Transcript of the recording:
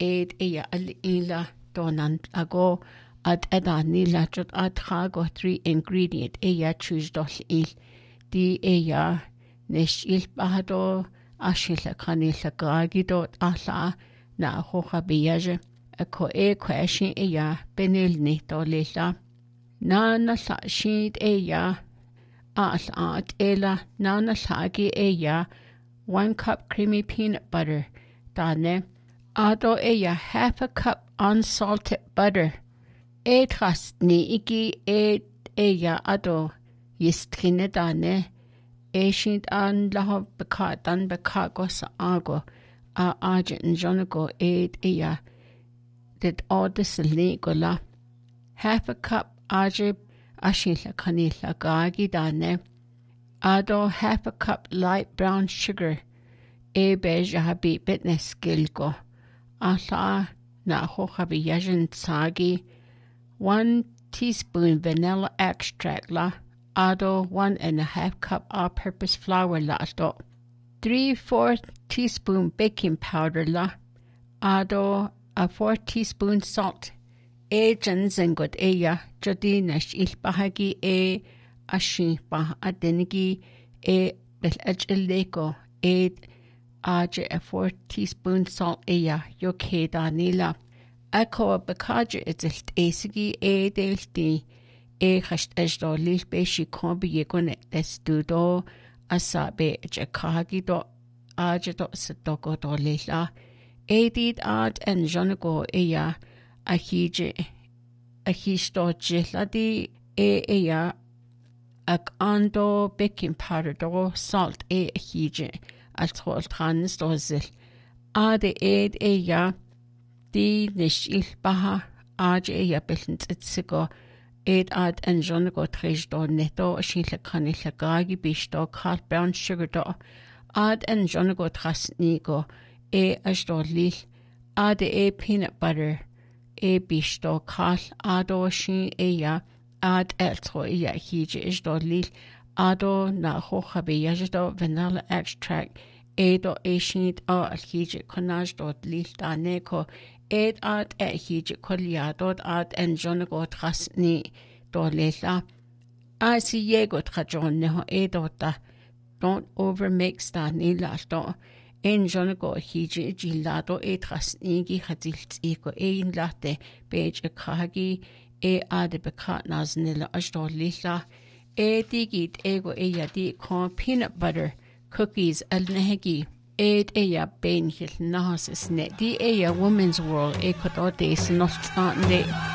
aid ea alila donan ago ad edanila jot ad chago 3 ingredient ea choose dol il di ea nesh il bahado ashila kanila gagi dot ala na hocha biaje ako question ea benil ni dolila na la shid ea at ela na lagi ea 1 cup creamy peanut butter dane ado ea half a cup unsalted butter etras ni iki ea ado yistkine dane shid an laho bekatan bekago sa ago agent jonago ea did order gola half a cup ajib ashila kanila gagi dane ado half a cup light brown sugar beige habi bitness gilgo ala na hochabi yajin sagi 1 teaspoon vanilla extract la ado 1.5 cup all-purpose flour la do 3/4 teaspoon baking powder la ado a 4 teaspoon salt Agents and good ea jodinash ilbahagi ashi bah adenigi bel ajleko aje a 4 teaspoon salt ea yoke danila ako bakaje itzilt esigi delti khasht ajdo lil beshi kombi yekone testudo asabe jakagi do aje do satogo do lila did ad and jonago ea a histo jiladi ea ak ando baking powder do salt hije al tol trans do zil ade ea di nish il baha aje ea belnt itsigo ad and jonago trish do neto shila kanila gagi bisto carl brown sugar do ad and jonago trasnigo ashdo lil ade peanut butter bisto kal ado shi ea ad eltro ea hije isdo lil ado na hochabe yajdo vanilla extract do shid hije konaj do lil daneko ad hije koliado ad en jonago trasni do lila asi yego trajon neho dota don't overmix danila do en jonago hije gilado trasnigi hadilt iko latte beige kagi ade bekat naznila ashdo lila digit ego di con peanut butter cookies alnehegi ea ben hil nahas net di woman's world kodo de snot